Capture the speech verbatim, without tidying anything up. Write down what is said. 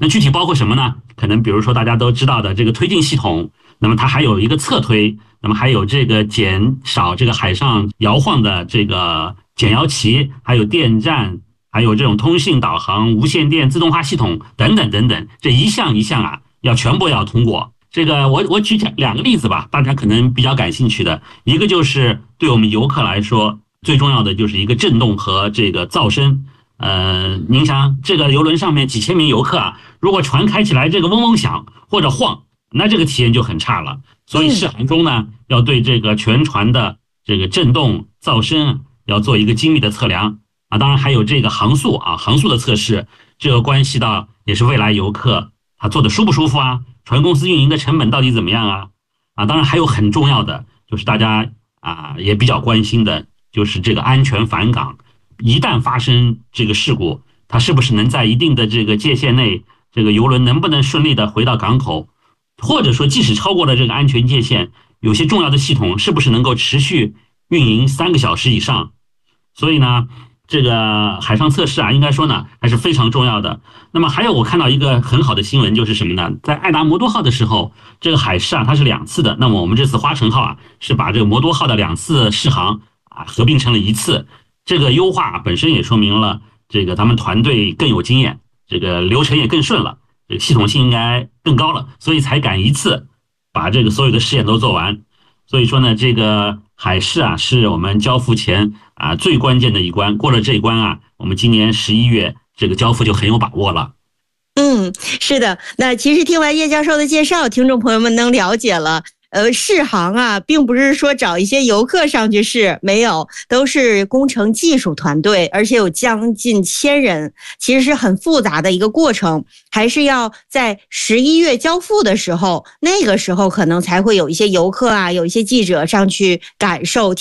那具体包括什么呢？可能比如说大家都知道的这个推进系统，那么它还有一个侧推，那么还有这个减少这个海上摇晃的这个减摇旗，还有电站，还有这种通信导航、无线电自动化系统等等等等，这一项一项啊，要全部要通过。这个我我举两个例子吧，大家可能比较感兴趣的，一个就是对我们游客来说最重要的就是一个震动和这个噪声。呃，您想这个游轮上面几千名游客啊，如果船开起来这个嗡嗡响或者晃，那这个体验就很差了。所以试航中呢，要对这个全船的这个震动、噪声要做一个精密的测量啊。当然还有这个航速啊，航速的测试，这个关系到也是未来游客他坐的舒不舒服啊，船公司运营的成本到底怎么样啊？啊，当然还有很重要的就是大家啊也比较关心的，就是这个安全返港。一旦发生这个事故，它是不是能在一定的这个界限内，这个游轮能不能顺利的回到港口，或者说即使超过了这个安全界限，有些重要的系统是不是能够持续运营三个小时以上？所以呢，这个海上测试啊，应该说呢还是非常重要的。那么还有我看到一个很好的新闻，就是什么呢？在爱达摩多号的时候，这个海试啊它是两次的，那么我们这次花城号啊是把这个摩多号的两次试航啊合并成了一次。这个优化本身也说明了这个咱们团队更有经验，这个流程也更顺了，这个系统性应该更高了，所以才敢一次把这个所有的试验都做完。所以说呢，这个海试啊是我们交付前啊最关键的一关，过了这一关啊，我们今年十一月这个交付就很有把握了。 嗯，是的。那其实听完叶教授的介绍，听众朋友们能了解了。呃，试航啊，并不是说找一些游客上去试，没有，都是工程技术团队，而且有将近千人，其实是很复杂的一个过程，还是要在十一月交付的时候，那个时候可能才会有一些游客啊，有一些记者上去感受。